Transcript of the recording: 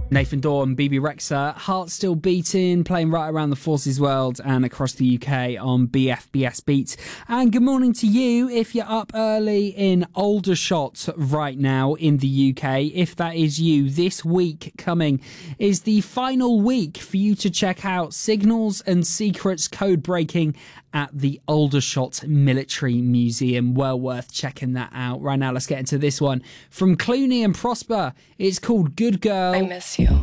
Nathan Dawn, BB Rexa, Heart Still Beating, playing right around the Forces world and across the UK on BFBS Beats. And good morning to you if you're up early in Aldershot right now in the UK. If that is you, this week coming is the final week for you to check out Signals and Secrets Code Breaking at the Aldershot Military Museum. Well worth checking that out. Right now, let's get into this one from Clooney and Prosper. It's called Good Girl. I miss you.